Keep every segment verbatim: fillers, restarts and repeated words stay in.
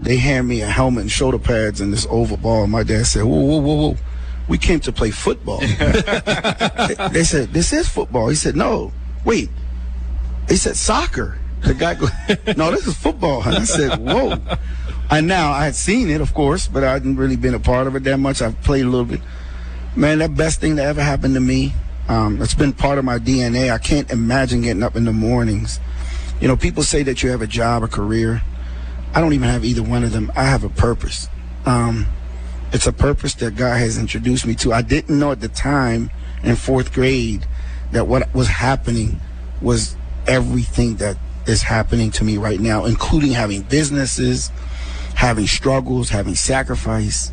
they hand me a helmet and shoulder pads and this oval ball. And my dad said, whoa, whoa, whoa, whoa. We came to play football. they, they said, this is football. He said, no, wait. He said, soccer. The guy goes, no, this is football. And I said, whoa. And now I had seen it, of course, but I hadn't really been a part of it that much. I've played a little bit. Man, that best thing that ever happened to me, um, it's been part of my D N A. I can't imagine getting up in the mornings. You know, people say that you have a job, a career. I don't even have either one of them. I have a purpose. Um, it's a purpose that God has introduced me to. I didn't know at the time in fourth grade that what was happening was everything that is happening to me right now, including having businesses, having struggles, having sacrifice,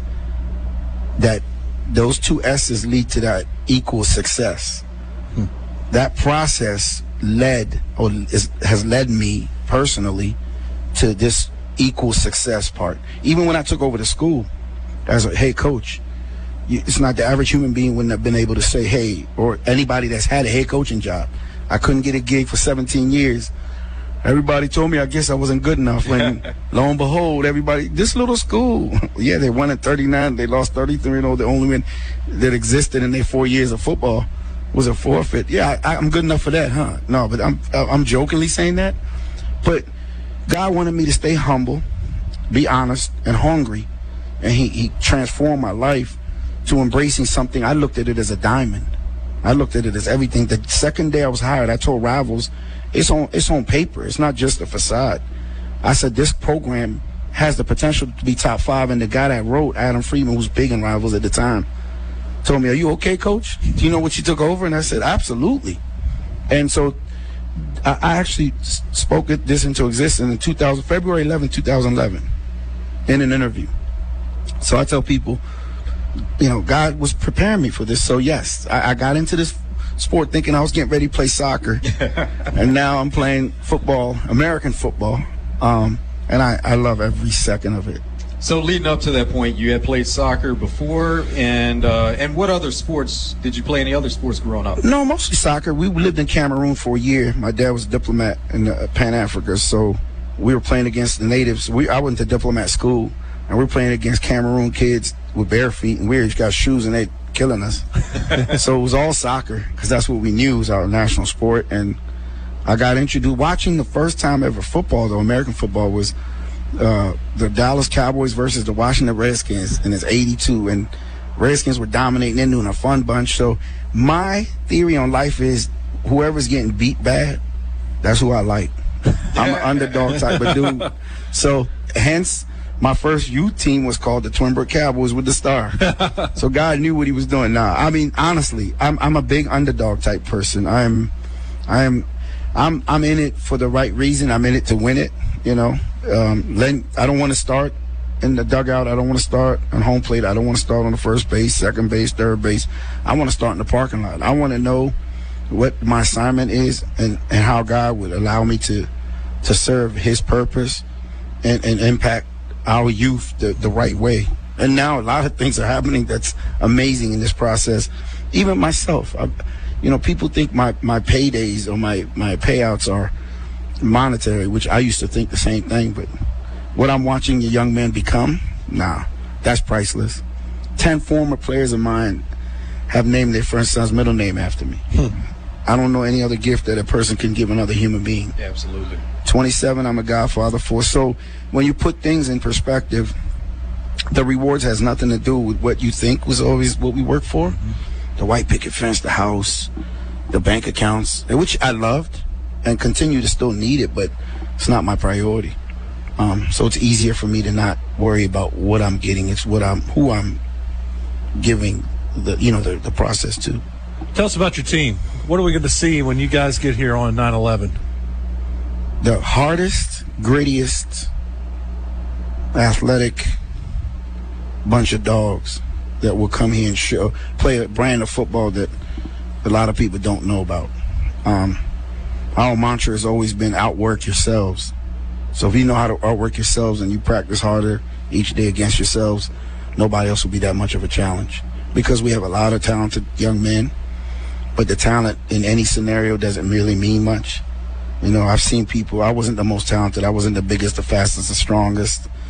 that those two S's lead to that equal success. Hmm. That process led or is, has led me personally to this equal success part. Even when I took over the school as a, hey, coach, you, it's not the average human being wouldn't have been able to say, hey, or anybody that's had a head coaching job. I couldn't get a gig for seventeen years. Everybody told me I guess I wasn't good enough. When lo and behold, everybody, this little school, yeah, they won at thirty-nine. They lost thirty-three. You know, the only win that existed in their four years of football was a forfeit. Yeah, I, I'm good enough for that, huh? No, but I'm I'm jokingly saying that. But God wanted me to stay humble, be honest, and hungry. And he, he transformed my life to embracing something. I looked at it as a diamond. I looked at it as everything. The second day I was hired, I told Rivals, It's on it's on paper. It's not just a facade. I said this program has the potential to be top five. And the guy that wrote, Adam Friedman, who was big in Rivals at the time, told me, are you okay, coach? Do you know what you took over? And I said, absolutely. And so I, I actually spoke this into existence in two thousand, February eleventh, two thousand eleven, in an interview. So I tell people, you know, God was preparing me for this. So, yes, I, I got into this sport thinking I was getting ready to play soccer. And now I'm playing football, American football. Um, and I, I love every second of it. So leading up to that point, you had played soccer before, and uh, and what other sports, did you play any other sports growing up? No, mostly soccer. We lived in Cameroon for a year. My dad was a diplomat in uh, Pan Africa, so we were playing against the natives. We I went to diplomat school, and we were playing against Cameroon kids with bare feet, and we just got shoes, and they killing us. So it was all soccer, because that's what we knew was our national sport. And I got introduced, watching the first time ever football, though, American football, was uh, the Dallas Cowboys versus the Washington Redskins, and it's eighty-two, and Redskins were dominating. They're doing a fun bunch. So my theory on life is whoever's getting beat bad, that's who I like. I'm an underdog type of dude. So hence, my first youth team was called the Twinbrook Cowboys with the star. So God knew what he was doing. Nah, I mean, honestly, I'm I'm a big underdog type person. I'm I'm I'm I'm in it for the right reason. I'm in it to win it, you know. Um, letting, I don't want to start in the dugout. I don't want to start on home plate. I don't want to start on the first base, second base, third base. I want to start in the parking lot. I want to know what my assignment is and, and how God would allow me to to serve his purpose and, and impact our youth the, the right way. And now a lot of things are happening that's amazing in this process. Even myself, I, you know, people think my, my paydays or my, my payouts are monetary, which I used to think the same thing, but what I'm watching a young man become, nah, that's priceless. Ten former players of mine have named their first son's middle name after me. Hmm. I don't know any other gift that a person can give another human being. Absolutely. twenty-seven, I'm a godfather for. So when you put things in perspective, the rewards has nothing to do with what you think was always what we work for. Mm-hmm. The white picket fence, the house, the bank accounts, which I loved and continue to still need it, but it's not my priority. Um, so it's easier for me to not worry about what I'm getting. It's what I'm, who I'm giving the, you know, the, the process to. Tell us about your team. What are we going to see when you guys get here on nine eleven? The hardest, grittiest, athletic bunch of dogs that will come here and show, play a brand of football that a lot of people don't know about. Um, our mantra has always been outwork yourselves. So if you know how to outwork yourselves and you practice harder each day against yourselves, nobody else will be that much of a challenge. Because we have a lot of talented young men, but the talent in any scenario doesn't really mean much. You know, I've seen people, I wasn't the most talented, I wasn't the biggest, the fastest, the strongest,